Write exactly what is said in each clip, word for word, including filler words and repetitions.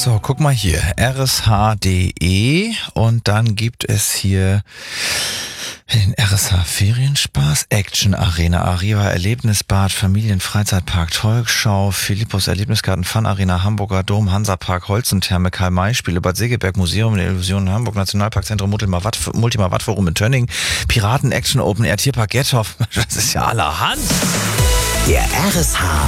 So, guck mal hier, r s h punkt d e und dann gibt es hier den R S H Ferienspaß, Action Arena, Arriva Erlebnisbad, Familienfreizeitpark, Talkschau, Philippus Erlebnisgarten, Fun Arena, Hamburger Dom, Hansapark, Holzentherme, Karl-May-Spiele, Bad Segeberg, Museum der Illusionen, Hamburg, Nationalparkzentrum, Multima Watt, Multima Watt Forum in Tönning, Piraten Action Open Air, Tierpark Gethoff, das ist ja allerhand. Der R S H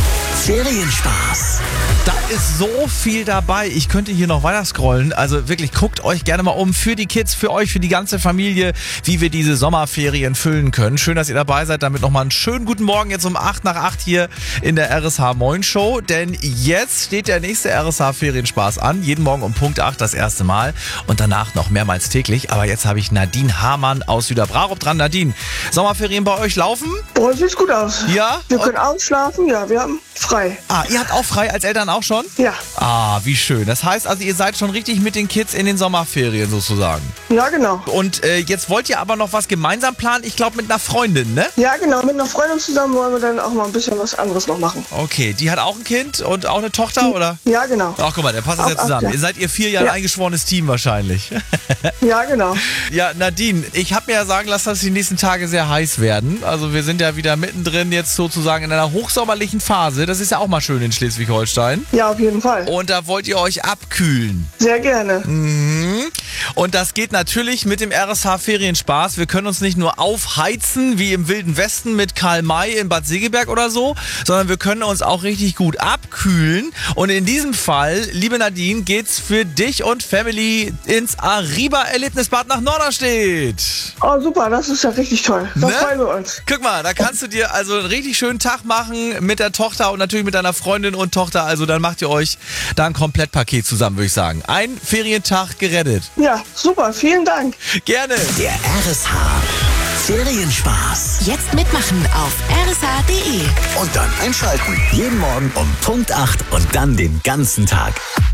Ferienspaß. Da ist so viel dabei. Ich könnte hier noch weiter scrollen. Also wirklich, guckt euch gerne mal um für die Kids, für euch, für die ganze Familie, wie wir diese Sommerferien füllen können. Schön, dass ihr dabei seid. Damit nochmal einen schönen guten Morgen jetzt um acht nach acht hier in der R S H Moin Show. Denn jetzt steht der nächste R S H Ferienspaß an. Jeden Morgen um Punkt acht das erste Mal. Und danach noch mehrmals täglich. Aber jetzt habe ich Nadine Hamann aus Süderbrarup dran. Nadine, Sommerferien bei euch laufen? Bei uns sieht's gut aus. Ja? Wir können ausschlafen, ja, wir haben frei. Ah, ihr habt auch frei als Eltern auch schon? Ja. Ah, wie schön. Das heißt also, ihr seid schon richtig mit den Kids in den Sommerferien sozusagen. Ja, genau. Und äh, jetzt wollt ihr aber noch was gemeinsam planen? Ich glaube mit einer Freundin, ne? Ja, genau. Mit einer Freundin zusammen wollen wir dann auch mal ein bisschen was anderes noch machen. Okay, die hat auch ein Kind und auch eine Tochter, oder? Ja, genau. Ach, guck mal, der passt das Auch ja zusammen. acht, ja. Ihr seid ihr vier Jahre Ja. eingeschworenes Team wahrscheinlich. Ja, genau. Ja, Nadine, ich habe mir ja sagen lassen, dass die nächsten Tage sehr heiß werden. Also wir sind ja wieder mittendrin jetzt sozusagen in einer hochsommerlichen Phase. Das ist ja auch mal schön in Schleswig-Holstein. Ja, auf jeden Fall. Und da wollt ihr euch abkühlen. Sehr gerne. Mhm. Und das geht natürlich mit dem R S H Ferienspaß. Wir können uns nicht nur aufheizen wie im Wilden Westen mit Karl May in Bad Segeberg oder so, sondern wir können uns auch richtig gut abkühlen. Und in diesem Fall, liebe Nadine, geht's für dich und Family ins Arriva Erlebnisbad nach Norderstedt. Oh, super. Das ist ja richtig toll. Da Ne? freuen wir uns. Guck mal, da kannst du dir also einen richtig schönen Tag machen mit der Tochter und natürlich mit deiner Freundin und Tochter. Also dann macht ihr euch da ein Komplettpaket zusammen, würde ich sagen. Ein Ferientag gerettet. Ja, super. Vielen Dank. Gerne. Der R S H Ferienspaß. Jetzt mitmachen auf r s h punkt d e. Und dann einschalten. Jeden Morgen um Punkt acht und dann den ganzen Tag.